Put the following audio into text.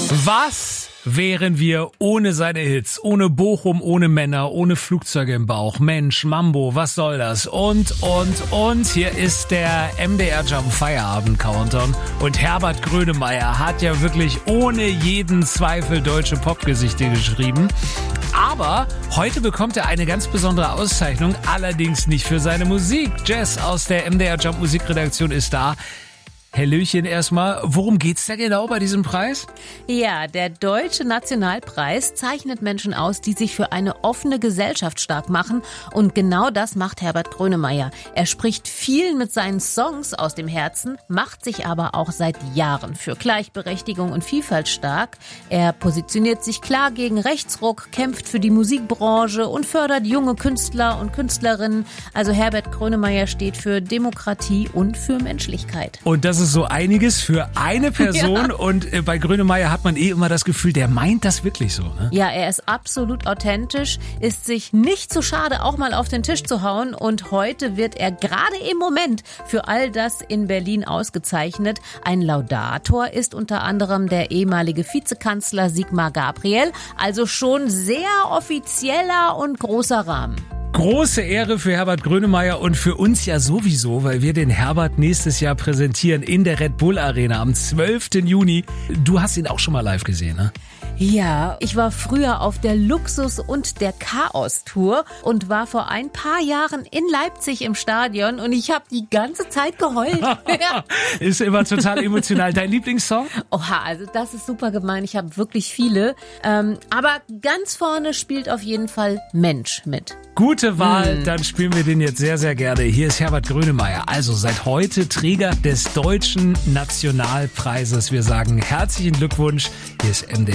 Was wären wir ohne seine Hits? Ohne Bochum, ohne Männer, ohne Flugzeuge im Bauch. Mensch, Mambo, was soll das? Und. Hier ist der MDR Jump Feierabend Countdown. Und Herbert Grönemeyer hat ja wirklich ohne jeden Zweifel deutsche Popgesichte geschrieben. Aber heute bekommt er eine ganz besondere Auszeichnung, allerdings nicht für seine Musik. Jess aus der MDR Jump Musikredaktion ist da. Hallöchen erstmal. Worum geht's da genau bei diesem Preis? Ja, der Deutsche Nationalpreis zeichnet Menschen aus, die sich für eine offene Gesellschaft stark machen. Und genau das macht Herbert Grönemeyer. Er spricht viel mit seinen Songs aus dem Herzen, macht sich aber auch seit Jahren für Gleichberechtigung und Vielfalt stark. Er positioniert sich klar gegen Rechtsruck, kämpft für die Musikbranche und fördert junge Künstler und Künstlerinnen. Also Herbert Grönemeyer steht für Demokratie und für Menschlichkeit. Und das ist so einiges für eine Person. Ja. Und bei Grönemeyer hat man immer das Gefühl, der meint das wirklich so, ne? Ja, er ist absolut authentisch, ist sich nicht zu schade, auch mal auf den Tisch zu hauen. Und heute wird er gerade im Moment für all das in Berlin ausgezeichnet. Ein Laudator ist unter anderem der ehemalige Vizekanzler Sigmar Gabriel. Also schon sehr offizieller und großer Rahmen. Große Ehre für Herbert Grönemeyer und für uns ja sowieso, weil wir den Herbert nächstes Jahr präsentieren in der Red Bull Arena am 12. Juni. Du hast ihn auch schon mal live gesehen, ne? Ja, ich war früher auf der Luxus- und der Chaos-Tour und war vor ein paar Jahren in Leipzig im Stadion und ich habe die ganze Zeit geheult. Ist immer total emotional. Dein Lieblingssong? Oha, also das ist super gemein. Ich habe wirklich viele. Aber ganz vorne spielt auf jeden Fall Mensch mit. Gute Wahl, dann spielen wir den jetzt sehr, sehr gerne. Hier ist Herbert Grönemeyer, also seit heute Träger des Deutschen Nationalpreises. Wir sagen herzlichen Glückwunsch. Hier ist MDR